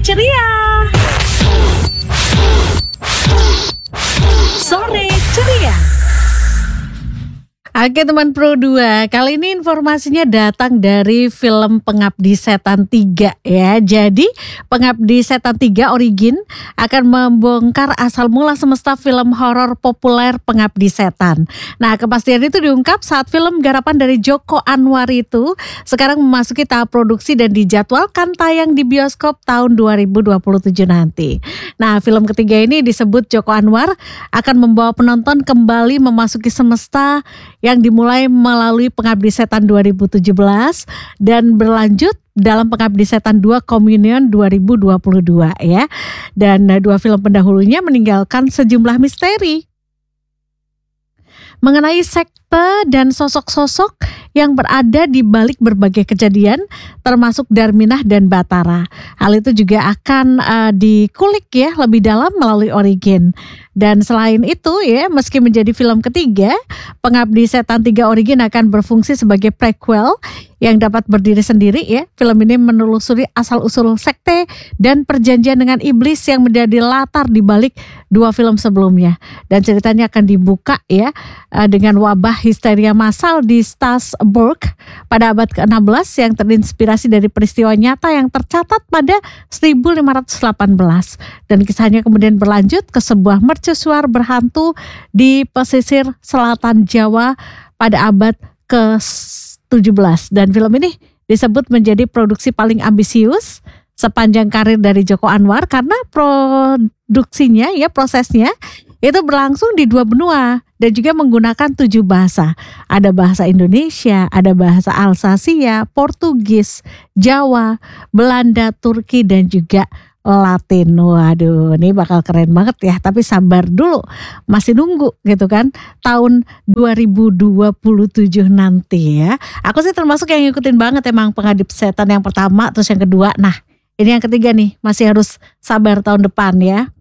ceria. Sore ceria. Oke teman Pro 2, kali ini informasinya datang dari film Pengabdi Setan 3 ya. Jadi Pengabdi Setan 3 Origin akan membongkar asal mula semesta film horor populer Pengabdi Setan. Nah, kepastian itu diungkap saat film garapan dari Joko Anwar itu sekarang memasuki tahap produksi dan dijadwalkan tayang di bioskop tahun 2027 nanti. Nah, film ketiga ini disebut Joko Anwar akan membawa penonton kembali memasuki semesta yang dimulai melalui Pengabdi Setan 2017 dan berlanjut dalam Pengabdi Setan 2 Communion 2022 ya. Dan dua film pendahulunya meninggalkan sejumlah misteri mengenai sekte dan sosok-sosok yang berada di balik berbagai kejadian termasuk Darminah dan Batara. Hal itu juga akan dikulik ya lebih dalam melalui Origin. Dan selain itu ya, meski menjadi film ketiga, Pengabdi Setan 3 Origin akan berfungsi sebagai prequel yang dapat berdiri sendiri ya. Film ini menelusuri asal-usul sekte dan perjanjian dengan iblis yang menjadi latar di balik dua film sebelumnya. Dan ceritanya akan dibuka ya dengan wabah histeria massal di Strasbourg pada abad ke-16 yang terinspirasi dari peristiwa nyata yang tercatat pada 1518. Dan kisahnya kemudian berlanjut ke sebuah mercusuar berhantu di pesisir selatan Jawa pada abad ke-17. Dan film ini disebut menjadi produksi paling ambisius sepanjang karir dari Joko Anwar karena produksinya ya prosesnya itu berlangsung di dua benua dan juga menggunakan 7 bahasa. Ada bahasa Indonesia, ada bahasa Alsasia, Portugis, Jawa, Belanda, Turki dan juga Latin. Waduh, ini bakal keren banget ya. Tapi sabar dulu, masih nunggu gitu kan. Tahun 2027 nanti ya. Aku sih termasuk yang ngikutin banget emang Pengabdi Setan yang pertama, terus yang kedua. Nah, ini yang ketiga nih, masih harus sabar tahun depan ya.